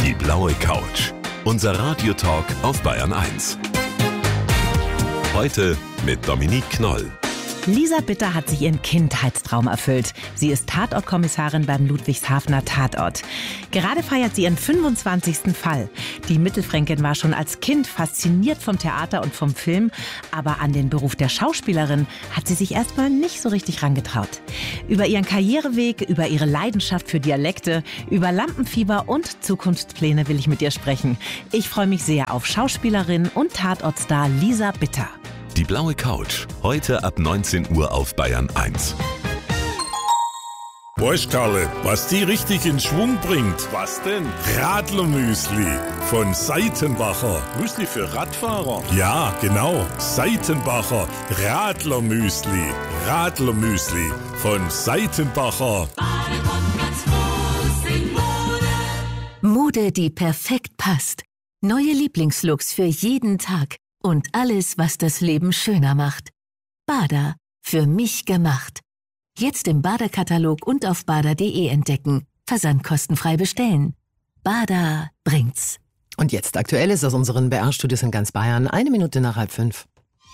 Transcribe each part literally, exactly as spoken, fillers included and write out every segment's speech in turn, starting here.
Die blaue Couch. Unser Radiotalk auf Bayern eins. Heute mit Dominique Knoll. Lisa Bitter hat sich ihren Kindheitstraum erfüllt. Sie ist Tatortkommissarin beim Ludwigshafener Tatort. Gerade feiert sie ihren fünfundzwanzigsten Fall. Die Mittelfränkin war schon als Kind fasziniert vom Theater und vom Film, aber an den Beruf der Schauspielerin hat sie sich erstmal nicht so richtig rangetraut. Über ihren Karriereweg, über ihre Leidenschaft für Dialekte, über Lampenfieber und Zukunftspläne will ich mit ihr sprechen. Ich freue mich sehr auf Schauspielerin und Tatortstar Lisa Bitter. Die blaue Couch. Heute ab neunzehn Uhr auf Bayern eins. Weißt Karle, was die richtig in Schwung bringt? Was denn? Radlermüsli von Seitenbacher. Müsli für Radfahrer? Ja, genau. Seitenbacher Radlermüsli. Radlermüsli von Seitenbacher. Mode, die perfekt passt. Neue Lieblingslooks für jeden Tag. Und alles, was das Leben schöner macht. Bada, für mich gemacht. Jetzt im Bada-Katalog und auf bada punkt de entdecken. Versandkostenfrei bestellen. Bada bringt's. Und jetzt Aktuelles aus unseren B R-Studios in ganz Bayern. Eine Minute nach halb fünf.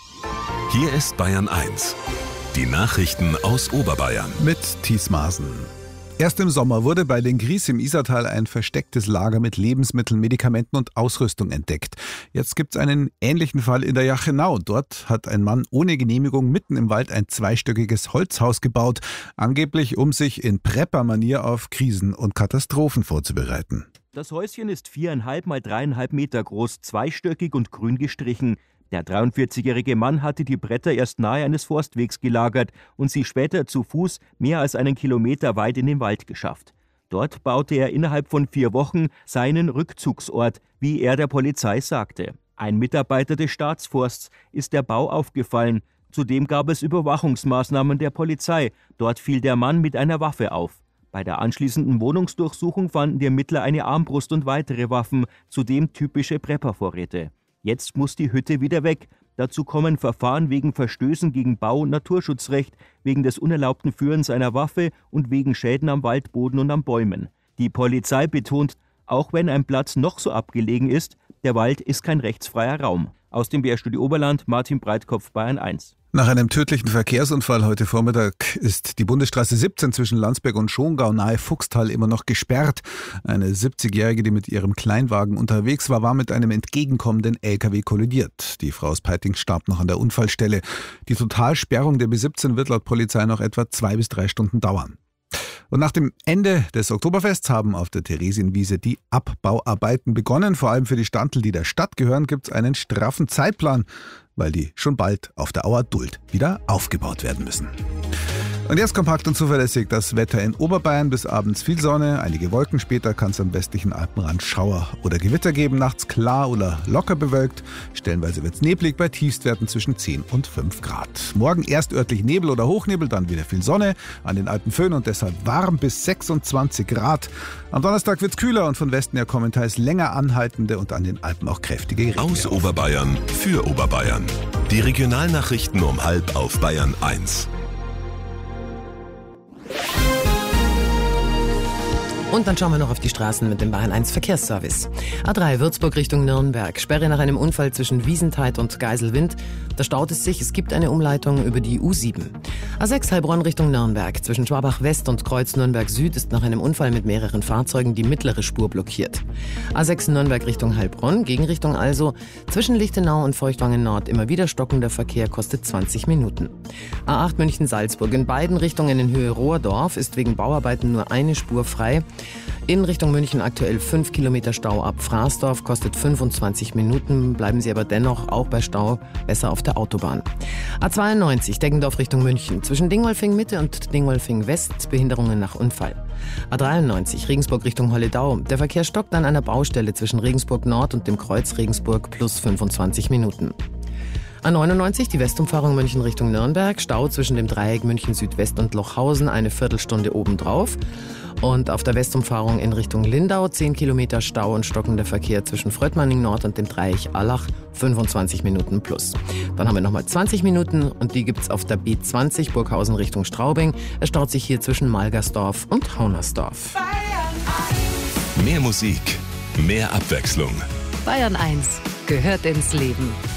Hier ist Bayern eins. Die Nachrichten aus Oberbayern. Mit Thies Maaßen. Erst im Sommer wurde bei den Gries im Isartal ein verstecktes Lager mit Lebensmitteln, Medikamenten und Ausrüstung entdeckt. Jetzt gibt es einen ähnlichen Fall in der Jachenau. Dort hat ein Mann ohne Genehmigung mitten im Wald ein zweistöckiges Holzhaus gebaut, angeblich um sich in Prepper-Manier auf Krisen und Katastrophen vorzubereiten. Das Häuschen ist viereinhalb mal dreieinhalb Meter groß, zweistöckig und grün gestrichen. Der dreiundvierzigjährige Mann hatte die Bretter erst nahe eines Forstwegs gelagert und sie später zu Fuß mehr als einen Kilometer weit in den Wald geschafft. Dort baute er innerhalb von vier Wochen seinen Rückzugsort, wie er der Polizei sagte. Ein Mitarbeiter des Staatsforsts ist der Bau aufgefallen. Zudem gab es Überwachungsmaßnahmen der Polizei. Dort fiel der Mann mit einer Waffe auf. Bei der anschließenden Wohnungsdurchsuchung fanden die Ermittler eine Armbrust und weitere Waffen, zudem typische Preppervorräte. Jetzt muss die Hütte wieder weg. Dazu kommen Verfahren wegen Verstößen gegen Bau- und Naturschutzrecht, wegen des unerlaubten Führens einer Waffe und wegen Schäden am Waldboden und an Bäumen. Die Polizei betont, auch wenn ein Platz noch so abgelegen ist, der Wald ist kein rechtsfreier Raum. Aus dem B R-Studio Oberland, Martin Breitkopf, Bayern eins. Nach einem tödlichen Verkehrsunfall heute Vormittag ist die Bundesstraße siebzehn zwischen Landsberg und Schongau nahe Fuchstal immer noch gesperrt. Eine siebzigjährige, die mit ihrem Kleinwagen unterwegs war, war mit einem entgegenkommenden L K W kollidiert. Die Frau aus Peiting starb noch an der Unfallstelle. Die Totalsperrung der B siebzehn wird laut Polizei noch etwa zwei bis drei Stunden dauern. Und nach dem Ende des Oktoberfests haben auf der Theresienwiese die Abbauarbeiten begonnen. Vor allem für die Standel, die der Stadt gehören, gibt es einen straffen Zeitplan, weil die schon bald auf der Auer Duld wieder aufgebaut werden müssen. Und jetzt kompakt und zuverlässig das Wetter in Oberbayern. Bis abends viel Sonne, einige Wolken. Später kann es am westlichen Alpenrand Schauer oder Gewitter geben. Nachts klar oder locker bewölkt. Stellenweise wird es neblig bei Tiefstwerten zwischen zehn und fünf Grad. Morgen erst örtlich Nebel oder Hochnebel, dann wieder viel Sonne. An den Alpen Föhn und deshalb warm bis sechsundzwanzig Grad. Am Donnerstag wird es kühler und von Westen her kommen teils länger anhaltende und an den Alpen auch kräftige Regenwürfe. Aus Oberbayern für Oberbayern. Die Regionalnachrichten um halb auf Bayern eins. Und dann schauen wir noch auf die Straßen mit dem Bayern eins Verkehrsservice. A drei Würzburg Richtung Nürnberg. Sperre nach einem Unfall zwischen Wiesentheit und Geiselwind. Da staut es sich. Es gibt eine Umleitung über die U sieben. A sechs Heilbronn Richtung Nürnberg. Zwischen Schwabach West und Kreuz Nürnberg Süd ist nach einem Unfall mit mehreren Fahrzeugen die mittlere Spur blockiert. A sechs Nürnberg Richtung Heilbronn. Gegenrichtung also. Zwischen Lichtenau und Feuchtwangen Nord immer wieder stockender Verkehr, kostet zwanzig Minuten. A acht München Salzburg. In beiden Richtungen in Höhe Rohrdorf ist wegen Bauarbeiten nur eine Spur frei. In Richtung München aktuell fünf Kilometer Stau ab Fraßdorf, kostet fünfundzwanzig Minuten. Bleiben Sie aber dennoch auch bei Stau besser auf der Autobahn. A zweiundneunzig Deggendorf Richtung München. Zwischen Dingolfing Mitte und Dingolfing West Behinderungen nach Unfall. A dreiundneunzig Regensburg Richtung Holledau. Der Verkehr stockt an einer Baustelle zwischen Regensburg Nord und dem Kreuz Regensburg plus fünfundzwanzig Minuten. A neunundneunzig, die Westumfahrung München Richtung Nürnberg. Stau zwischen dem Dreieck München Südwest und Lochhausen, eine Viertelstunde obendrauf. Und auf der Westumfahrung in Richtung Lindau zehn Kilometer Stau und stockender Verkehr zwischen Fröttmanning Nord und dem Dreieck Allach, fünfundzwanzig Minuten plus. Dann haben wir nochmal zwanzig Minuten und die gibt's auf der B zwanzig Burghausen Richtung Straubing. Es staut sich hier zwischen Malgersdorf und Haunersdorf. Mehr Musik, Mehr Abwechslung. Bayern eins gehört ins Leben.